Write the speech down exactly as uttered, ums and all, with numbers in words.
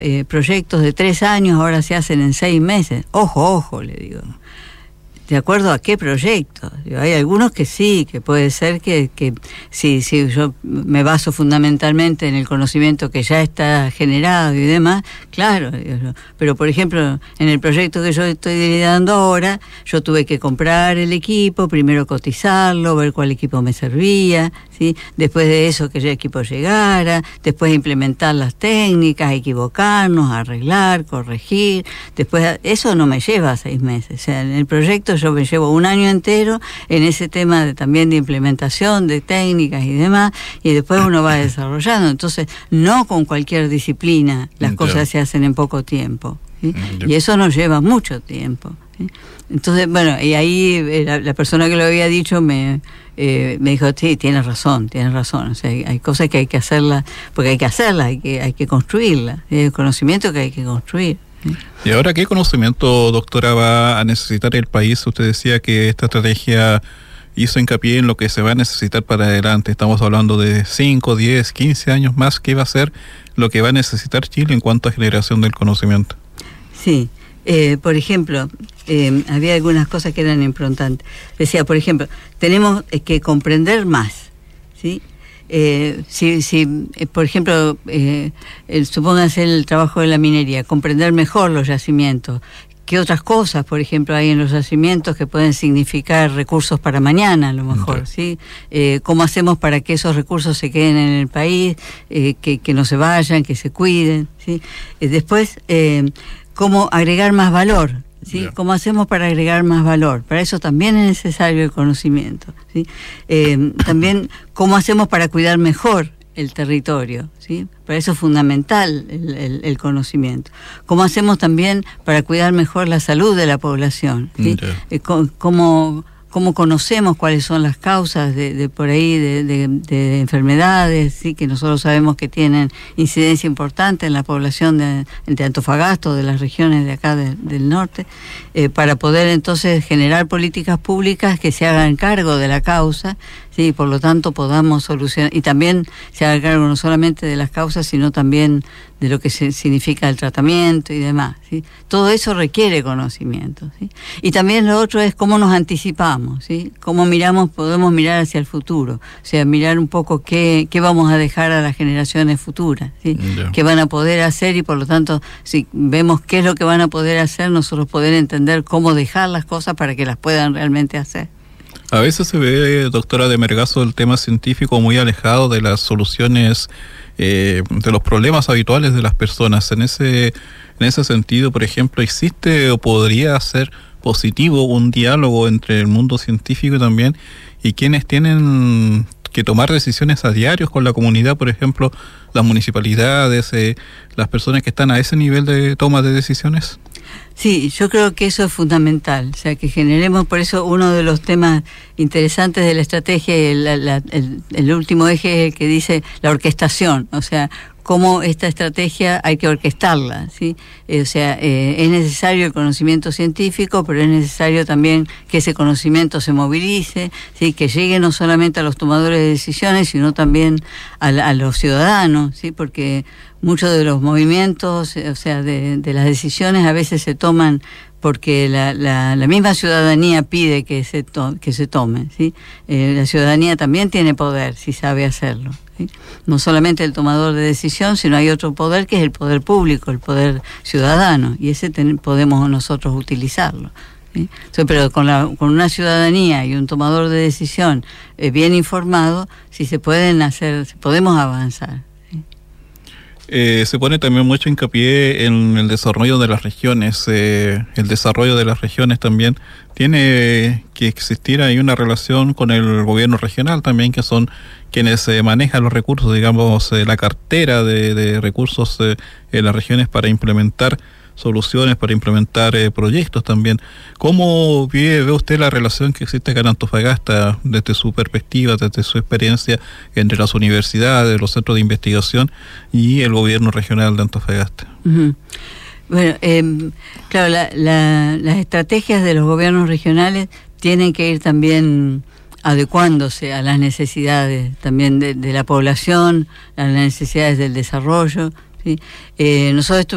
Eh, proyectos de tres años ahora se hacen en seis meses. Ojo, ojo, le digo. ¿De acuerdo a qué proyecto? Hay algunos que sí, que puede ser que, que sí, sí, yo me baso fundamentalmente en el conocimiento que ya está generado y demás, claro, pero por ejemplo, en el proyecto que yo estoy liderando ahora, yo tuve que comprar el equipo, primero cotizarlo, ver cuál equipo me servía, ¿sí? Después de eso que el equipo llegara, después implementar las técnicas, equivocarnos, arreglar, corregir, después eso no me lleva a seis meses, o sea, en el proyecto yo me llevo un año entero en ese tema de, también de implementación de técnicas y demás, y después uno va desarrollando. Entonces, no con cualquier disciplina las claro. cosas se hacen en poco tiempo, ¿sí? Y eso nos lleva mucho tiempo, ¿sí? Entonces, bueno, y ahí la, la persona que lo había dicho me, eh, me dijo, sí, tienes razón, tienes razón. O sea, hay, hay cosas que hay que hacerlas, porque hay que hacerlas, hay que, hay que construirlas, hay el conocimiento que hay que construir. ¿Y ahora qué conocimiento, doctora, va a necesitar el país? Usted decía que esta estrategia hizo hincapié en lo que se va a necesitar para adelante. Estamos hablando de cinco, diez, quince años más. ¿Qué va a ser lo que va a necesitar Chile en cuanto a generación del conocimiento? Sí, eh, por ejemplo, eh, había algunas cosas que eran importantes. Decía, por ejemplo, tenemos que comprender más, ¿sí? Eh, si, si eh, por ejemplo, eh, el, supónganse el trabajo de la minería, comprender mejor los yacimientos. ¿Qué otras cosas, por ejemplo, hay en los yacimientos que pueden significar recursos para mañana, a lo mejor, ¿sí? Eh, ¿Cómo hacemos para que esos recursos se queden en el país, eh, que, que no se vayan, que se cuiden, ¿sí? Eh, después, eh, ¿cómo agregar más valor? ¿Sí? Yeah. ¿Cómo hacemos para agregar más valor? Para eso también es necesario el conocimiento, ¿sí? Eh, también, ¿cómo hacemos para cuidar mejor el territorio? ¿Sí? Para eso es fundamental el, el, el conocimiento. ¿Cómo hacemos también para cuidar mejor la salud de la población? ¿Sí? Yeah. Eh, ¿Cómo, cómo conocemos cuáles son las causas de, de por ahí de, de, de enfermedades, ¿sí? Que nosotros sabemos que tienen incidencia importante en la población de, de Antofagasta, de las regiones de acá de, del norte, eh, para poder entonces generar políticas públicas que se hagan cargo de la causa, sí, y por lo tanto podamos solucionar, y también se haga cargo no solamente de las causas, sino también de lo que se, significa el tratamiento y demás, ¿sí? Todo eso requiere conocimiento, ¿sí? Y también lo otro es cómo nos anticipamos, ¿sí? Cómo miramos, podemos mirar hacia el futuro, o sea, mirar un poco qué, qué vamos a dejar a las generaciones futuras, ¿sí? Yeah. Qué van a poder hacer, y por lo tanto, si vemos qué es lo que van a poder hacer, nosotros poder entender cómo dejar las cosas para que las puedan realmente hacer. A veces se ve, doctora de Mergazo, el tema científico muy alejado de las soluciones, eh, de los problemas habituales de las personas. En ese, en ese sentido, por ejemplo, ¿existe o podría ser positivo un diálogo entre el mundo científico también y quienes tienen que tomar decisiones a diario con la comunidad, por ejemplo, las municipalidades, eh, las personas que están a ese nivel de toma de decisiones? Sí, yo creo que eso es fundamental, o sea, que generemos, por eso uno de los temas interesantes de la estrategia, el, la, el, el último eje es el que dice la orquestación, o sea, cómo esta estrategia hay que orquestarla, ¿sí? Eh, o sea, eh, es necesario el conocimiento científico, pero es necesario también que ese conocimiento se movilice, ¿sí? Que llegue no solamente a los tomadores de decisiones, sino también a, a los ciudadanos, ¿sí? Porque muchos de los movimientos, o sea, de, de las decisiones a veces se toman porque la, la, la misma ciudadanía pide que se, to, que se tomen, ¿sí? Eh, la ciudadanía también tiene poder si sabe hacerlo, ¿sí? No solamente el tomador de decisión, sino hay otro poder que es el poder público, el poder ciudadano, y ese ten, podemos nosotros utilizarlo, ¿sí? Entonces, pero con, la, con una ciudadanía y un tomador de decisión eh, bien informado, si se pueden hacer, podemos avanzar. Eh, se pone también mucho hincapié en el desarrollo de las regiones. Eh, el desarrollo de las regiones también tiene que existir ahí una relación con el gobierno regional también, que son quienes eh, manejan los recursos, digamos, eh, la cartera de, de recursos eh, en las regiones para implementar soluciones, para implementar eh, proyectos también. ¿Cómo ve, ve usted la relación que existe acá en Antofagasta desde su perspectiva, desde su experiencia entre las universidades, los centros de investigación y el gobierno regional de Antofagasta? Uh-huh. Bueno, eh, claro, la, la, las estrategias de los gobiernos regionales tienen que ir también adecuándose a las necesidades también de, de la población, a las necesidades del desarrollo, ¿sí? Eh, nosotros